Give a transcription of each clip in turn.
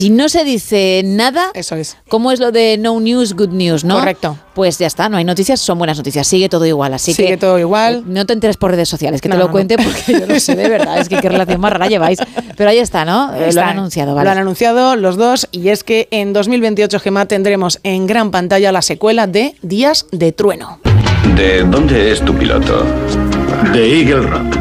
Si no se dice nada, eso es. ¿Cómo es lo de no news, good news, no? Correcto. Pues ya está, no hay noticias, son buenas noticias, sigue todo igual. Así sigue que todo igual. No te enteres por redes sociales, que te lo cuente porque yo no sé de verdad, es que qué relación más rara lleváis. Pero ahí está, ¿no? Lo han anunciado, ¿vale? Lo han anunciado los dos y es que en 2028, Gemma, tendremos en gran pantalla la secuela de Días de Trueno. ¿De dónde es tu piloto? De Eagle Rock.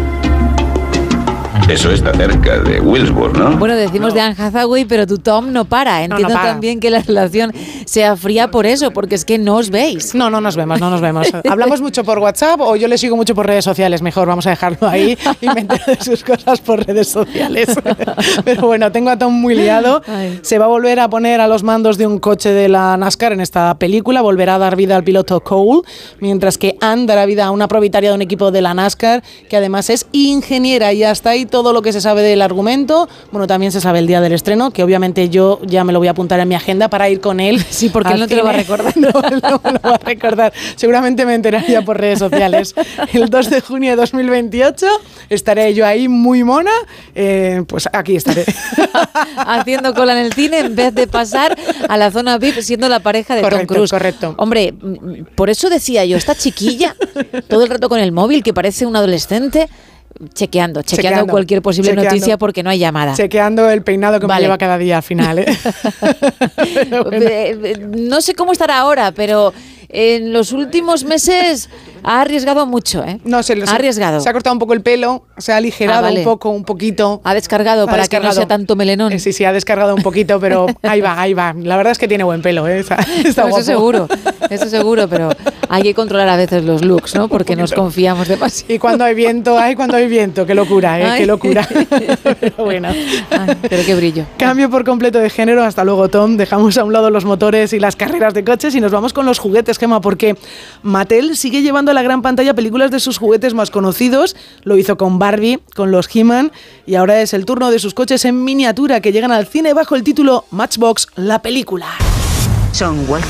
Eso está cerca de Wilsburg, ¿no? Bueno, decimos de Anne Hathaway, pero tu Tom no para. Entiendo no para. También que la relación sea fría por eso, porque es que no os veis. No nos vemos. Hablamos mucho por WhatsApp o yo le sigo mucho por redes sociales. Mejor vamos a dejarlo ahí y me entero de sus cosas por redes sociales. Pero bueno, tengo a Tom muy liado. Ay. Se va a volver a poner a los mandos de un coche de la NASCAR en esta película. Volverá a dar vida al piloto Cole, mientras que Anne dará vida a una propietaria de un equipo de la NASCAR que además es ingeniera y hasta ahí todo lo que se sabe del argumento. Bueno, también se sabe el día del estreno, que obviamente yo ya me lo voy a apuntar en mi agenda para ir con él. Sí, porque él no te lo va a recordar. No me lo va a recordar. Seguramente me enteraría por redes sociales. El 2 de junio de 2028 estaré yo ahí muy mona. Pues aquí estaré. Haciendo cola en el cine en vez de pasar a la zona VIP siendo la pareja de Tom Cruise. Correcto. Hombre, por eso decía yo, esta chiquilla, todo el rato con el móvil, que parece un adolescente, chequeando cualquier posible noticia porque no hay llamada. Chequeando el peinado que me lleva cada día al final, ¿eh? Bueno. No sé cómo estará ahora, pero en los últimos meses ha arriesgado mucho, ¿eh? Ha arriesgado. Se ha cortado un poco el pelo, se ha aligerado un poquito. Ha descargado para que no sea tanto melenón. Sí, ha descargado un poquito, pero ahí va. La verdad es que tiene buen pelo, ¿eh? Está guapo. Eso seguro, pero hay que controlar a veces los looks, ¿no? Porque nos confiamos demasiado. Y cuando hay viento, qué locura, ¿eh? Qué locura. Pero bueno. Pero qué brillo. Cambio por completo de género. Hasta luego, Tom. Dejamos a un lado los motores y las carreras de coches y nos vamos con los juguetes, Gemma, porque Mattel sigue llevando a la gran pantalla películas de sus juguetes más conocidos. Lo hizo con Barbie, con los He-Man, y ahora es el turno de sus coches en miniatura que llegan al cine bajo el título Matchbox, la película. ¿Son Walter?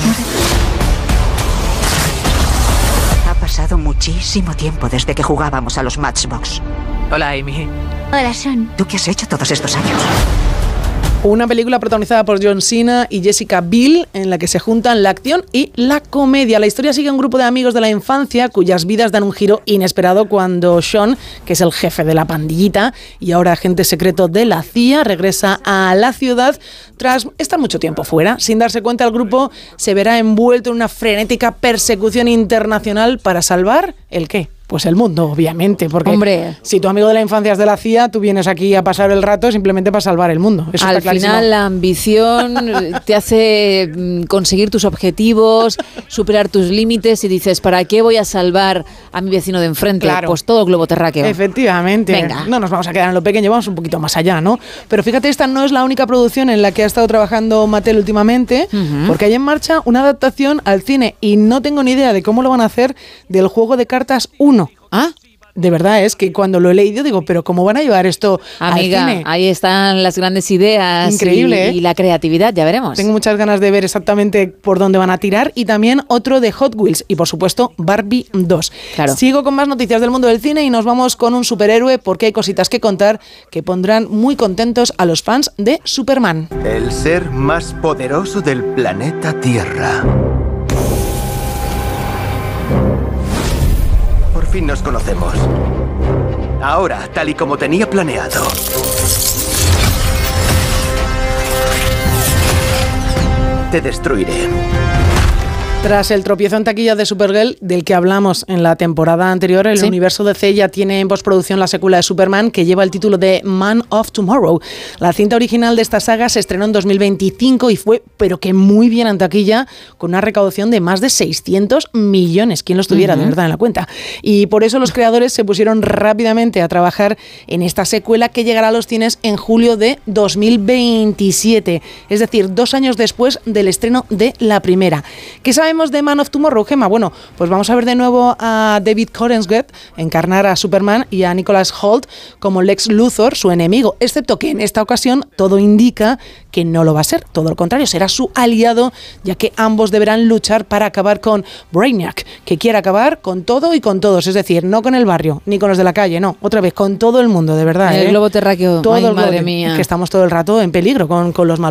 Ha pasado muchísimo tiempo desde que jugábamos a los Matchbox. Hola, Amy. Hola, Sean. ¿Tú qué has hecho todos estos años? Una película protagonizada por John Cena y Jessica Biel, en la que se juntan la acción y la comedia. La historia sigue a un grupo de amigos de la infancia cuyas vidas dan un giro inesperado cuando Sean, que es el jefe de la pandillita y ahora agente secreto de la CIA, regresa a la ciudad tras estar mucho tiempo fuera. Sin darse cuenta, el grupo se verá envuelto en una frenética persecución internacional para salvar ¿el qué? Pues el mundo, obviamente, porque hombre, si tu amigo de la infancia es de la CIA, tú vienes aquí a pasar el rato simplemente para salvar el mundo. Eso al está clarísimo. final la ambición te hace conseguir tus objetivos, superar tus límites y dices, ¿para qué voy a salvar a mi vecino de enfrente? Claro. Pues todo globo terráqueo. Efectivamente. Venga. No nos vamos a quedar en lo pequeño, vamos un poquito más allá, ¿no? Pero fíjate, esta no es la única producción en la que ha estado trabajando Mattel últimamente, porque hay en marcha una adaptación al cine y no tengo ni idea de cómo lo van a hacer del juego de cartas 1. ¿Ah? De verdad, es que cuando lo he leído digo, pero ¿cómo van a llevar esto Amiga, al cine? ahí están las grandes ideas. Increíble, y la creatividad, ya veremos. Tengo muchas ganas de ver exactamente por dónde van a tirar y también otro de Hot Wheels y por supuesto Barbie 2. Claro. Sigo con más noticias del mundo del cine y nos vamos con un superhéroe porque hay cositas que contar que pondrán muy contentos a los fans de Superman. El ser más poderoso del planeta Tierra. Por fin nos conocemos. Ahora, tal y como tenía planeado. Te destruiré. Tras el tropiezo en taquilla de Supergirl, del que hablamos en la temporada anterior, el universo DC ya tiene en postproducción la secuela de Superman, que lleva el título de Man of Tomorrow. La cinta original de esta saga se estrenó en 2025 y fue, pero que muy bien en taquilla, con una recaudación de más de 600 millones. ¿Quién los tuviera de verdad en la cuenta? Y por eso los creadores se pusieron rápidamente a trabajar en esta secuela que llegará a los cines en julio de 2027. Es decir, 2 años después del estreno de la primera. ¿Qué sabemos de Man of Tomorrow, Gemma? Bueno, pues vamos a ver de nuevo a David Corenswet encarnar a Superman y a Nicholas Hoult como Lex Luthor, su enemigo, excepto que en esta ocasión todo indica que no lo va a ser, todo lo contrario, será su aliado, ya que ambos deberán luchar para acabar con Brainiac, que quiere acabar con todo y con todos, es decir, no con el barrio, ni con los de la calle, no, otra vez, con todo el mundo, de verdad. El globo terráqueo, todo ay, el madre globo, mía. que estamos todo el rato en peligro con los malos.